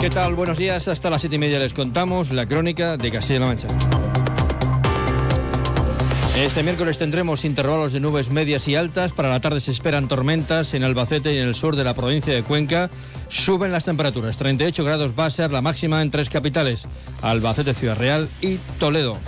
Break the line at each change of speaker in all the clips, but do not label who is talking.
¿Qué tal? Buenos días. Hasta las 7:30 les contamos la crónica de Castilla-La Mancha. Este miércoles tendremos intervalos de nubes medias y altas. Para la tarde se esperan tormentas en Albacete y en el sur de la provincia de Cuenca. Suben las temperaturas. 38 grados va a ser la máxima en 3 capitales: Albacete, Ciudad Real y Toledo.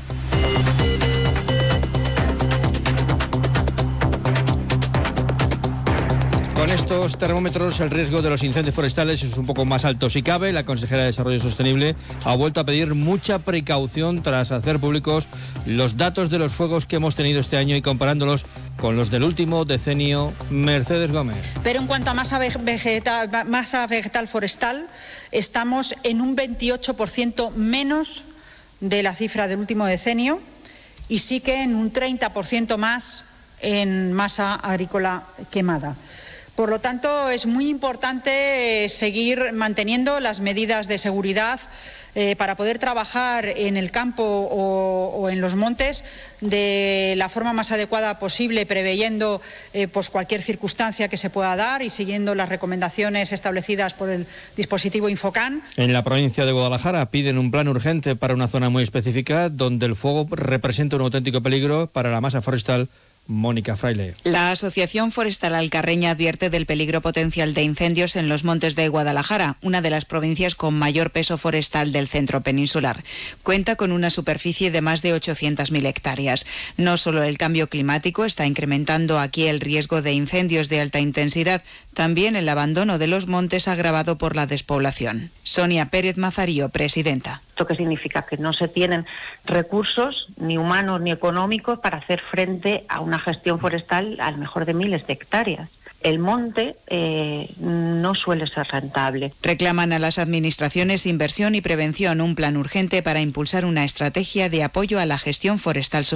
Con estos termómetros el riesgo de los incendios forestales es un poco más alto si cabe. La consejera de Desarrollo Sostenible ha vuelto a pedir mucha precaución tras hacer públicos los datos de los fuegos que hemos tenido este año y comparándolos con los del último decenio. Mercedes Gómez.
Pero en cuanto a masa vegetal forestal, estamos en un 28% menos de la cifra del último decenio y sí que en un 30% más en masa agrícola quemada. Por lo tanto, es muy importante seguir manteniendo las medidas de seguridad para poder trabajar en el campo o en los montes de la forma más adecuada posible, preveyendo pues cualquier circunstancia que se pueda dar y siguiendo las recomendaciones establecidas por el dispositivo Infocan.
En la provincia de Guadalajara piden un plan urgente para una zona muy específica donde el fuego representa un auténtico peligro para la masa forestal. Mónica Fraile.
La Asociación Forestal Alcarreña advierte del peligro potencial de incendios en los montes de Guadalajara, una de las provincias con mayor peso forestal del centro peninsular. Cuenta con una superficie de más de 800.000 hectáreas. No solo el cambio climático está incrementando aquí el riesgo de incendios de alta intensidad, también el abandono de los montes agravado por la despoblación. Sonia Pérez Mazarío, presidenta.
¿Esto qué significa? Que no se tienen recursos, ni humanos ni económicos, para hacer frente a una gestión forestal a lo mejor de miles de hectáreas. El monte no suele ser rentable.
Reclaman a las administraciones inversión y prevención, un plan urgente para impulsar una estrategia de apoyo a la gestión forestal sostenible.